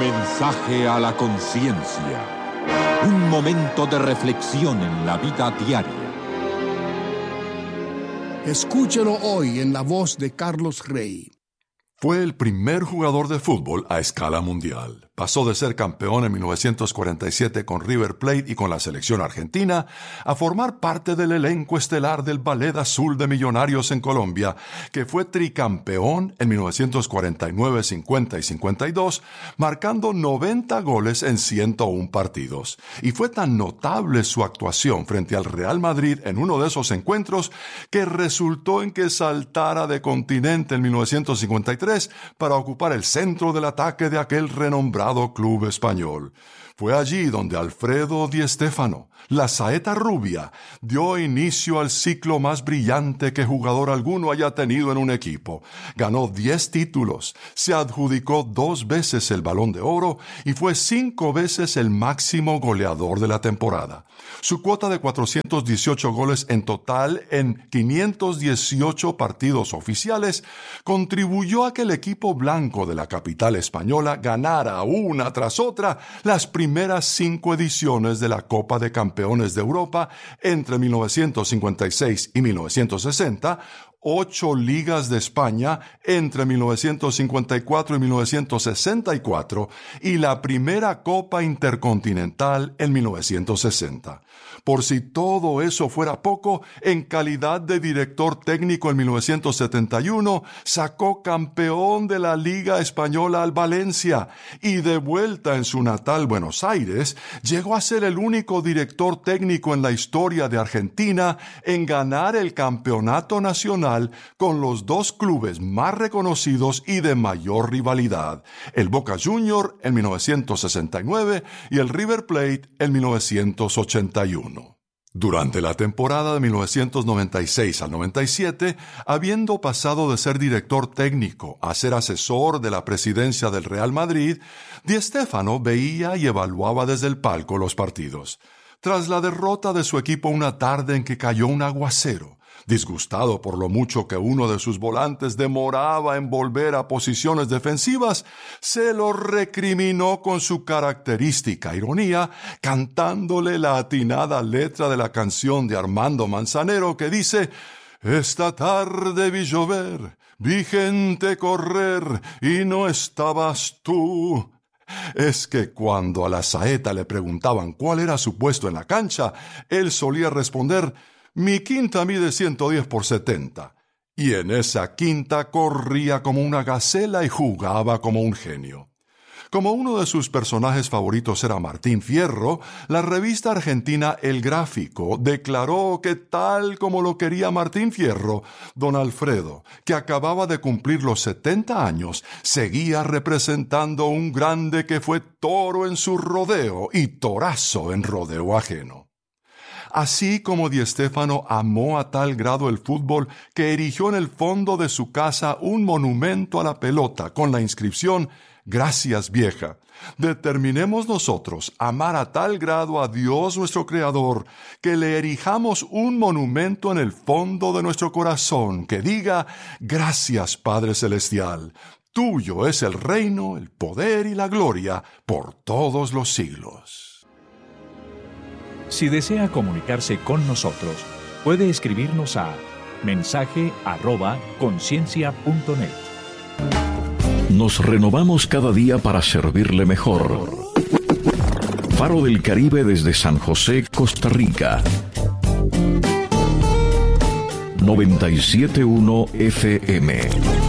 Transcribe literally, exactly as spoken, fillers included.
Mensaje a la conciencia. Un momento de reflexión en la vida diaria. Escúchelo hoy en la voz de Carlos Rey. Fue el primer jugador de fútbol a escala mundial. Pasó de ser campeón en mil novecientos cuarenta y siete con River Plate y con la selección argentina a formar parte del elenco estelar del Ballet Azul de Millonarios en Colombia, que fue tricampeón en mil novecientos cuarenta y nueve, cincuenta y cincuenta y dos, marcando noventa goles en ciento uno partidos. Y fue tan notable su actuación frente al Real Madrid en uno de esos encuentros que resultó en que saltara de continente en mil novecientos cincuenta y tres para ocupar el centro del ataque de aquel renombrado club español. Fue allí donde Alfredo Di Stéfano, la saeta rubia, dio inicio al ciclo más brillante que jugador alguno haya tenido en un equipo. Ganó diez títulos, se adjudicó dos veces el Balón de Oro y fue cinco veces el máximo goleador de la temporada. Su cuota de cuatrocientos dieciocho goles en total en quinientos dieciocho partidos oficiales contribuyó a que el equipo blanco de la capital española ganara una tras otra las primeras cinco ediciones de la Copa de Campeones de Europa entre mil novecientos cincuenta y seis y mil novecientos sesenta, ocho ligas de España entre mil novecientos cincuenta y cuatro y mil novecientos sesenta y cuatro y la primera Copa Intercontinental en mil novecientos sesenta. Por si todo eso fuera poco, en calidad de director técnico en mil novecientos setenta y uno, sacó campeón de la Liga Española al Valencia y de vuelta en su natal Buenos Aires, llegó a ser el único director técnico en la historia de Argentina en ganar el campeonato nacional con los dos clubes más reconocidos y de mayor rivalidad, el Boca Juniors en mil novecientos sesenta y nueve y el River Plate en mil novecientos ochenta y uno. Durante la temporada de mil novecientos noventa y seis al noventa y siete, habiendo pasado de ser director técnico a ser asesor de la presidencia del Real Madrid, Di Stéfano veía y evaluaba desde el palco los partidos. Tras la derrota de su equipo una tarde en que cayó un aguacero, disgustado por lo mucho que uno de sus volantes demoraba en volver a posiciones defensivas, se lo recriminó con su característica ironía, cantándole la atinada letra de la canción de Armando Manzanero que dice: «Esta tarde vi llover, vi gente correr y no estabas tú». Es que cuando a la saeta le preguntaban cuál era su puesto en la cancha, él solía responder: «Mi quinta mide ciento diez por setenta». Y en esa quinta corría como una gacela y jugaba como un genio. Como uno de sus personajes favoritos era Martín Fierro, la revista argentina El Gráfico declaró que tal como lo quería Martín Fierro, don Alfredo, que acababa de cumplir los setenta años, seguía representando un grande que fue toro en su rodeo y torazo en rodeo ajeno. Así como Di Stéfano amó a tal grado el fútbol que erigió en el fondo de su casa un monumento a la pelota con la inscripción «Gracias, vieja». Determinemos nosotros amar a tal grado a Dios nuestro Creador que le erijamos un monumento en el fondo de nuestro corazón que diga «Gracias, Padre Celestial». Tuyo es el reino, el poder y la gloria por todos los siglos. Si desea comunicarse con nosotros, puede escribirnos a mensaje arroba conciencia punto net. Nos renovamos cada día para servirle mejor. Faro del Caribe desde San José, Costa Rica. noventa y siete punto uno F M.